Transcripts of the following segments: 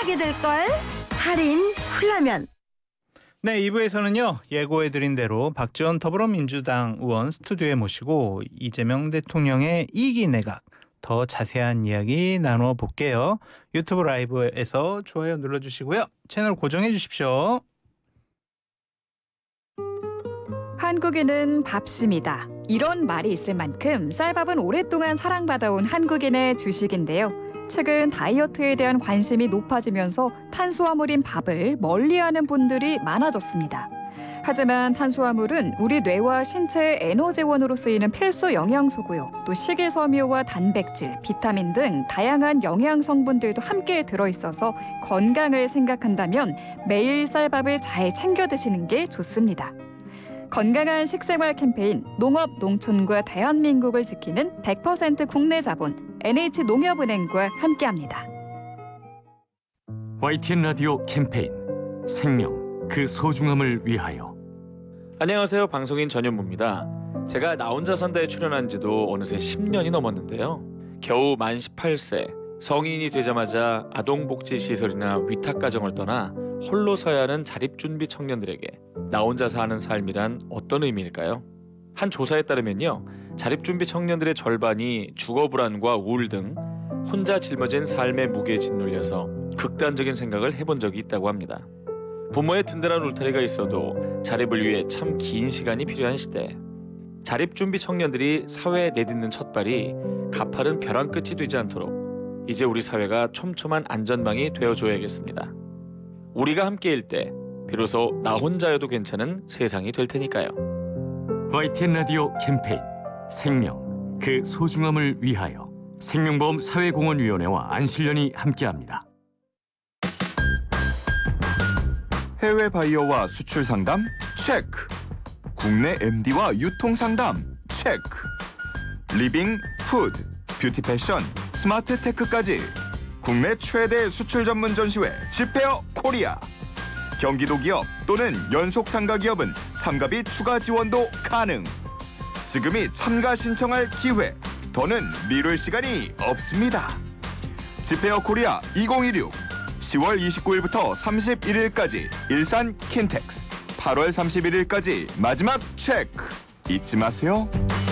사게 될걸? 할인 훌라면. 네, 2부에서는요. 예고해드린 대로 박지원 더불어민주당 의원 스튜디오에 모시고 이재명 대통령의 2기 내각 더 자세한 이야기 나눠볼게요. 유튜브 라이브에서 좋아요 눌러주시고요. 채널 고정해 주십시오. 한국인은 밥심이다. 이런 말이 있을 만큼 쌀밥은 오랫동안 사랑받아온 한국인의 주식인데요. 최근 다이어트에 대한 관심이 높아지면서 탄수화물인 밥을 멀리하는 분들이 많아졌습니다. 하지만 탄수화물은 우리 뇌와 신체의 에너지원으로 쓰이는 필수 영양소고요. 또 식이섬유와 단백질, 비타민 등 다양한 영양 성분들도 함께 들어있어서 건강을 생각한다면 매일 쌀밥을 잘 챙겨 드시는 게 좋습니다. 건강한 식생활 캠페인 농업 농촌과 대한민국을 지키는 100% 국내 자본 NH농협은행과 함께합니다. YTN 라디오 캠페인 생명 그 소중함을 위하여. 안녕하세요. 방송인 전현무입니다. 제가 나 혼자 산다에 출연한 지도 어느새 10년이 넘었는데요. 겨우 만 18세 성인이 되자마자 아동복지시설이나 위탁가정을 떠나 홀로 서야 하는 자립준비 청년들에게 나 혼자 사는 삶이란 어떤 의미일까요? 한 조사에 따르면요. 자립준비 청년들의 절반이 주거불안과 우울 등 혼자 짊어진 삶의 무게에 짓눌려서 극단적인 생각을 해본 적이 있다고 합니다. 부모의 든든한 울타리가 있어도 자립을 위해 참 긴 시간이 필요한 시대. 자립준비 청년들이 사회에 내딛는 첫발이 가파른 벼랑 끝이 되지 않도록 이제 우리 사회가 촘촘한 안전망이 되어줘야겠습니다. 우리가 함께일 때 비로소 나 혼자여도 괜찮은 세상이 될 테니까요. YTN 라디오 캠페인 생명 그 소중함을 위하여 생명보험 사회공헌위원회와 안실련이 함께합니다. 해외 바이어와 수출 상담 체크. 국내 MD와 유통 상담 체크. 리빙, 푸드, 뷰티 패션, 스마트 테크까지 국내 최대 수출 전문 전시회 지페어 코리아. 경기도 기업 또는 연속 참가 기업은 참가비 추가 지원도 가능. 지금이 참가 신청할 기회. 더는 미룰 시간이 없습니다. 지페어 코리아 2016 10월 29일부터 31일까지 일산 킨텍스, 8월 31일까지 마지막 체크. 잊지 마세요.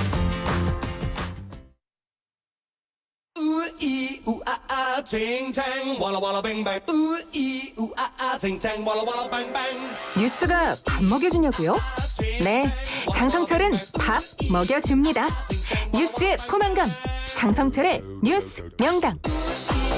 뉴스가 밥 먹여주냐고요? 네, 장성철은 밥 먹여줍니다. 뉴스의 포만감, 장성철의 뉴스 명당.